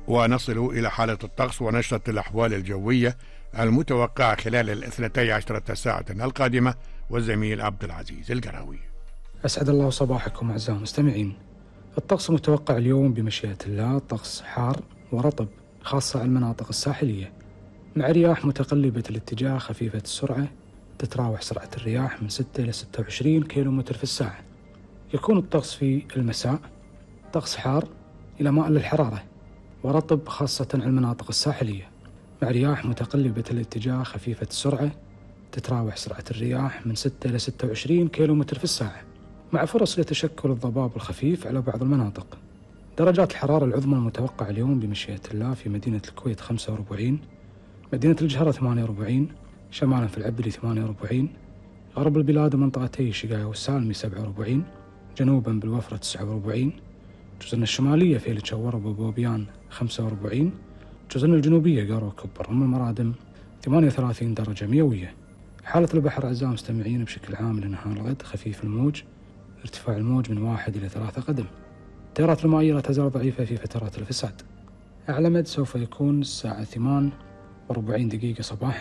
ونصل إلى حالة الطقس ونشرة الأحوال الجوية المتوقعة خلال 12 ساعة القادمة، والزميل عبد العزيز القراوي. أسعد الله صباحكم أعزائي المستمعين. الطقس متوقع اليوم بمشيئة الله طقس حار ورطب خاصة على المناطق الساحلية، مع رياح متقلبة الاتجاه خفيفة السرعة، تتراوح سرعة الرياح من 6 إلى 26 كيلومتر في الساعة. يكون الطقس في المساء طقس حار إلى مائل للحرارة ورطب خاصة على المناطق الساحلية، مع رياح متقلبة الاتجاه خفيفة السرعة، تتراوح سرعة الرياح من 6 إلى 26 كيلومتر في الساعة، مع فرص لتشكل الضباب الخفيف على بعض المناطق. درجات الحرارة العظمى المتوقعة اليوم بمشيئة الله في مدينة الكويت 45، مدينة الجهرة 48، شمالا في العبري 48، غرب البلاد ومنطقتي شقاية والسالمي 47، جنوبا بالوفرة 49، جزرنا الشمالية في التشور وبوبيان 45، جزرنا الجنوبية قارو كبر أم المرادم 38 درجة مئوية. حالة البحر أعزائي المستمعين بشكل عام لنهار الغد خفيف الموج، ارتفاع الموج من 1 إلى 3 قدم. التيارات المائية لا تزال ضعيفة في فترات الفساد. أعلى مد سوف يكون الساعة 8:40 صباحا